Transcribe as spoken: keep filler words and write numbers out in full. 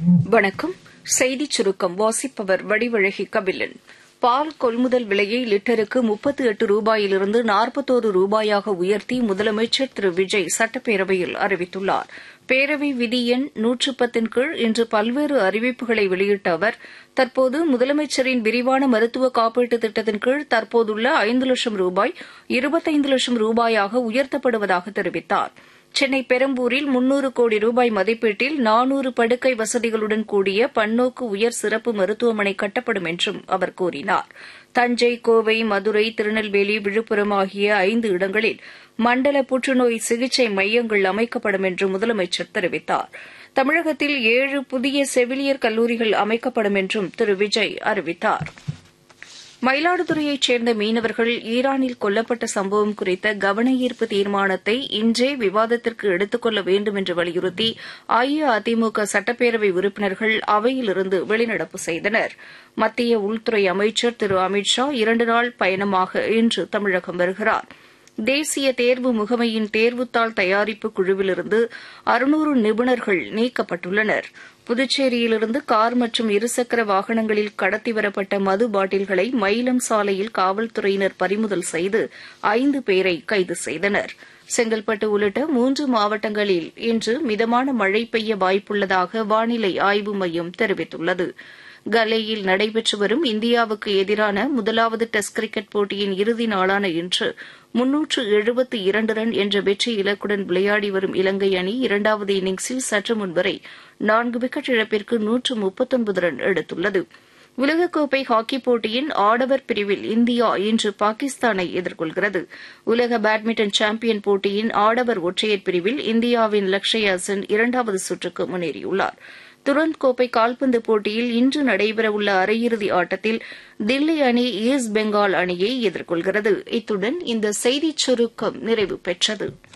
வணக்கம். செய்திச் சுருக்கம் வாசிப்பவர் வடிவழகி கபிலன். பால் கொள்முதல் விலையை லிட்டருக்கு முப்பத்து எட்டு ரூபாயிலிருந்து நாற்பத்தோரு ரூபாயாக உயர்த்தி முதலமைச்சர் திரு விஜய் சட்டப்பேரவையில் அறிவித்துள்ளார். பேரவை விதி எண் நூற்று பத்தின் கீழ் இன்று பல்வேறு அறிவிப்புகளை வெளியிட்ட அவர், தற்போது முதலமைச்சரின் விரிவான மருத்துவ காப்பீட்டுத் திட்டத்தின் கீழ் தற்போதுள்ள ஐந்து லட்சம் ரூபாய் இருபத்தைந்து லட்சம் ரூபாயாக உயர்த்தப்படுவதாக தெரிவித்தார். சென்னை பெரம்பூரில் முன்னூறு கோடி ரூபாய் மதிப்பீட்டில் நானூறு படுக்கை வசதிகளுடன் கூடிய பன்னோக்கு உயர் சிறப்பு மருத்துவமனை கட்டப்படும் என்றும் அவர் கூறினார். தஞ்சை, கோவை, மதுரை, திருநெல்வேலி, விழுப்புரம் ஆகிய ஐந்து இடங்களில் மண்டல புற்றுநோய் சிகிச்சை மையங்கள் அமைக்கப்படும் என்று முதலமைச்சர் தெரிவித்தார். தமிழகத்தில் ஏழு புதிய செவிலியர் கல்லூரிகள் அமைக்கப்படும் என்றும் திரு விஜய் அறிவித்தார். மயிலாடுதுறையைச் சேர்ந்த மீனவர்கள் ஈரானில் கொல்லப்பட்ட சம்பவம் குறித்த கவன ஈர்ப்பு தீர்மானத்தை இன்றே விவாதத்திற்கு எடுத்துக் கொள்ள வேண்டும் என்று வலியுறுத்தி அஇஅதிமுக சட்டப்பேரவை உறுப்பினர்கள் அவையிலிருந்து வெளிநடப்பு செய்தனர். மத்திய உள்துறை அமைச்சர் திரு அமித் ஷா இரண்டு நாள் பயணமாக இன்று தமிழகம் வருகிறார். தேசிய தேர்வு முகமையின் தேர்வுத்தாள் தயாரிப்பு குழுவிலிருந்து அறுநூறு நிபுணர்கள் நீக்கப்பட்டுள்ளனர். புதுச்சேரியிலிருந்து கார் மற்றும் இருசக்கர வாகனங்களில் கடத்தி வரப்பட்ட மது பாட்டில்களை மயிலம் சாலையில் காவல்துறையினர் பறிமுதல் செய்து ஐந்து பேரை கைது செய்தனர். செங்கல்பட்டு உள்ளிட்ட மூன்று மாவட்டங்களில் இன்று மிதமான மழை பெய்ய வாய்ப்புள்ளதாக வானிலை ஆய்வு மையம் தெரிவித்துள்ளது. கலேயில் நடைபெற்று வரும் இந்தியாவுக்கு எதிரான முதலாவது டெஸ்ட் கிரிக்கெட் போட்டியின் இறுதி நாளான இன்று முன்னூற்று எழுபத்து இரண்டு ரன் என்ற வெற்றி இலக்குடன் விளையாடி வரும் இலங்கை அணி இரண்டாவது இன்னிங்ஸில் சற்று முன்வரை நான்கு விக்கெட் இழப்பிற்கு நூற்று முப்பத்தொன்பது ரன் எடுத்துள்ளது. உலகக்கோப்பை ஹாக்கிப் போட்டியின் ஆடவர் பிரிவில் இந்தியா இன்று பாகிஸ்தானை எதிர்கொள்கிறது. உலக பேட்மிண்டன் சாம்பியன் போட்டியின் ஆடவர் ஒற்றையர் பிரிவில் இந்தியாவின் லக்ஷயா சென் இரண்டாவது சுற்றுக்கு முன்னேறியுள்ளார். துரந்த் கோப்பை கால்பந்து போட்டியில் இன்று நடைபெறவுள்ள அரையிறுதி ஆட்டத்தில் தில்லி அணி ஈஸ்ட் பெங்கால் அணியை எதிர்கொள்கிறது. இத்துடன் இந்த செய்திச் சுருக்கம் நிறைவு பெற்றது.